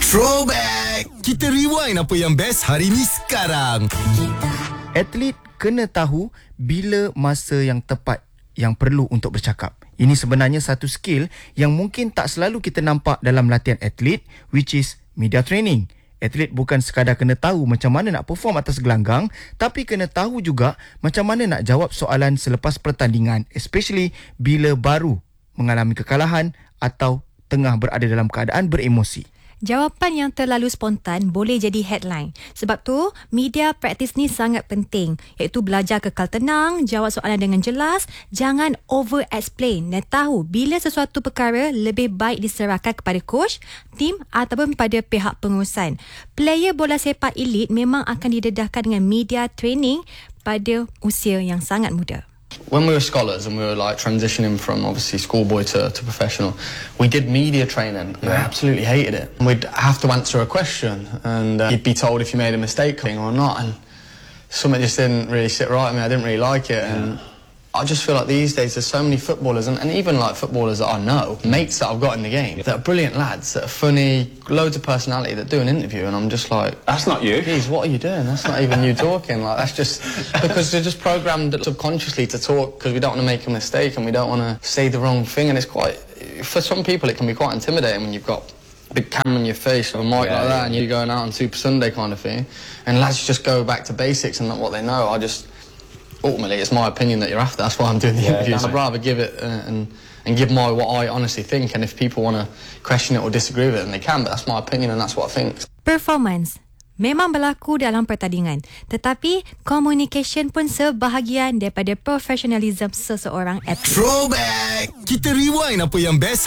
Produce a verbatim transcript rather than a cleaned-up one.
Throwback! Kita rewind apa yang best hari ni sekarang. Atlet kena tahu bila masa yang tepat yang perlu untuk bercakap. Ini sebenarnya satu skill yang mungkin tak selalu kita nampak dalam latihan atlet, which is media training. Atlet bukan sekadar kena tahu macam mana nak perform atas gelanggang, tapi kena tahu juga macam mana nak jawab soalan selepas pertandingan, especially bila baru mengalami kekalahan atau tengah berada dalam keadaan beremosi. Jawapan yang terlalu spontan boleh jadi headline. Sebab tu, media praktis ni sangat penting, iaitu belajar kekal tenang, jawab soalan dengan jelas, jangan over explain dan tahu bila sesuatu perkara lebih baik diserahkan kepada coach, tim ataupun pada pihak pengurusan. Player bola sepak elit memang akan didedahkan dengan media training pada usia yang sangat muda. When we were scholars and we were like transitioning from obviously schoolboy to, to professional, we did media training. Yeah. I absolutely hated it. We'd have to answer a question and uh, you'd be told if you made a mistake or not, and something just didn't really sit right with me. I didn't really like it. Yeah. And I just feel like these days there's so many footballers and, and even like footballers that I know, mates that I've got in the game, that are brilliant lads, that are funny, loads of personality, that do an interview and I'm just like, that's not you. Geez, what are you doing? That's not even you talking. Like that's just because they're just programmed subconsciously to talk because we don't want to make a mistake and we don't want to say the wrong thing, and it's quite, for some people it can be quite intimidating when you've got a big camera in your face or a mic yeah, like that yeah. and you're going out on Super Sunday kind of thing, and lads just go back to basics and not what they know. I just ultimately, it's my opinion that you're after. That's why I'm doing the yeah, interviews. I'd rather give it uh, and and give my what I honestly think. And if people want to question it or disagree with it, then they can. But that's my opinion, and that's what I think. Performance memang berlaku dalam pertandingan, tetapi communication pun sebahagian daripada profesionalism seseorang atlet. Throwback! Kita rewind apa yang best